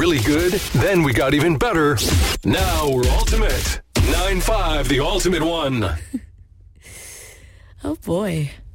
really good, then we got even better. Now we're ultimate. 9-5, the ultimate one. Oh, boy.